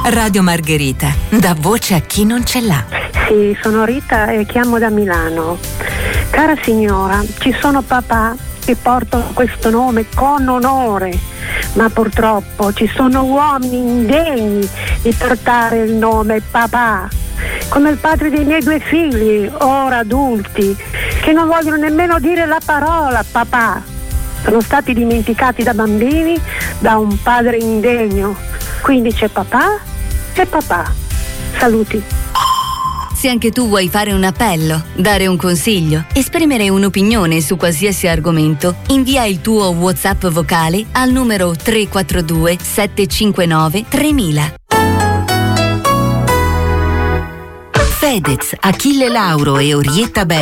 Radio Margherita, dà voce a chi non ce l'ha. Sì, sono Rita e chiamo da Milano. Cara signora, ci sono papà che portano questo nome con onore, ma purtroppo ci sono uomini indegni di portare il nome papà, come il padre dei miei 2 figli, ora adulti, che non vogliono nemmeno dire la parola papà. Sono stati dimenticati da bambini da un padre indegno. Quindi c'è papà e papà. Saluti. Se anche tu vuoi fare un appello, dare un consiglio, esprimere un'opinione su qualsiasi argomento, invia il tuo WhatsApp vocale al numero 342 759 3000. Fedez, Achille Lauro e Orietta